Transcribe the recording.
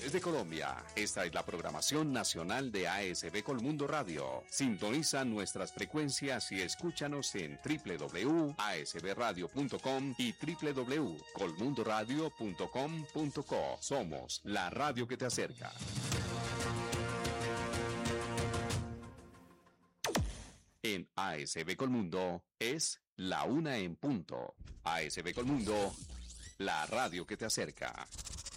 Desde Colombia, esta es la programación nacional de ASB Colmundo Radio. Sintoniza nuestras frecuencias y escúchanos en www.asbradio.com y www.colmundoradio.com.co. Somos la radio que te acerca. En ASB Colmundo es la 1 en punto. ASB Colmundo, la radio que te acerca.